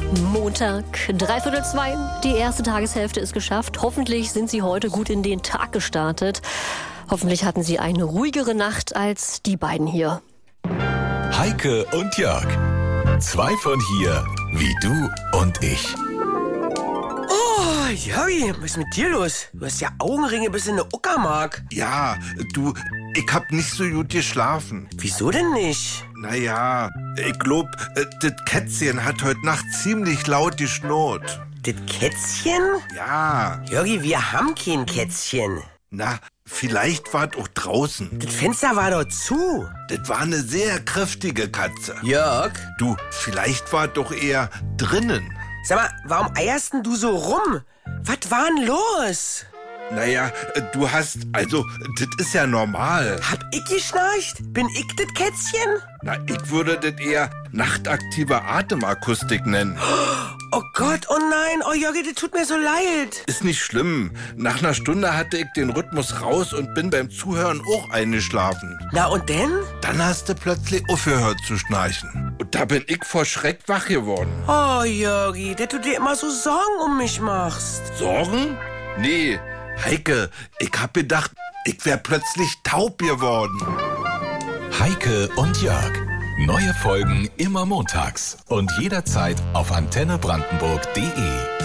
Montag, 1:45. Die erste Tageshälfte ist geschafft. Hoffentlich sind Sie heute gut in den Tag gestartet. Hoffentlich hatten Sie eine ruhigere Nacht als die beiden hier. Heike und Jörg. Zwei von hier, wie du und ich. Oh, Jörgi, was ist mit dir los? Du hast ja Augenringe bis in eine Uckermark. Ja, du, ich hab nicht so gut geschlafen. Wieso denn nicht? Naja, ich glaub, das Kätzchen hat heute Nacht ziemlich laut geschnurrt. Das Kätzchen? Ja, Jörgi, wir haben kein Kätzchen. na, vielleicht war es auch draußen. Das Fenster war doch zu. Das war eine sehr kräftige Katze. Jörg? Du, vielleicht war es doch eher drinnen. Sag mal, warum eierst denn du so rum? Was war denn los? Naja, du hast, also, das ist ja normal. Hab ich geschnarcht? Bin ich das Kätzchen? Na, ich würde das eher nachtaktive Atemakustik nennen. Oh Gott, oh nein, oh Jörgi, das tut mir so leid. Ist nicht schlimm. Nach einer Stunde hatte ich den Rhythmus raus und bin beim Zuhören auch eingeschlafen. Na und denn? Dann hast du plötzlich aufgehört zu schnarchen. Und da bin ich vor Schreck wach geworden. Oh Jörgi, dass du dir immer so Sorgen um mich machst. Sorgen? Nee, Heike, ich hab gedacht, ich wär plötzlich taub geworden. Heike und Jörg. Neue Folgen immer montags und jederzeit auf antennebrandenburg.de.